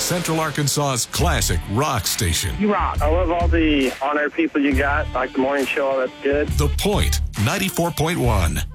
Central Arkansas's classic rock station. You rock. I love all the on-air people you got, like the morning show. That's good. The Point, 94.1.